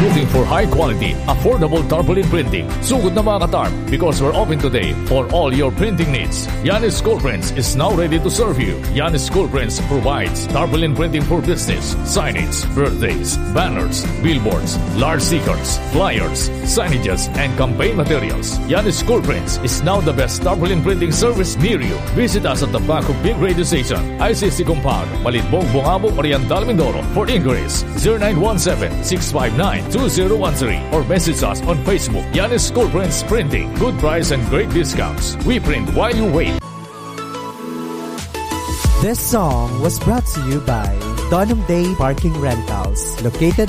Looking for high quality, affordable tarpaulin printing? Sugod na mga katarp, because we're open today for all your printing needs. Yanis School Prints is now ready to serve you. Yanis School Prints provides tarpaulin printing for business, signage, birthdays, banners, billboards, large stickers, flyers, signages, and campaign materials. Yanis School Prints is now the best tarpaulin printing service near you. Visit us at the back of Big Radio Station, ICC Compound, Malitbog, Bungabong, Oriental, Mindoro. For inquiries, 0917-659-2013 or message us on Facebook. Yanis School Prints Printing. Good price and great discounts. We print while you wait. This song was brought to you by Donum Day Parking Rentals, located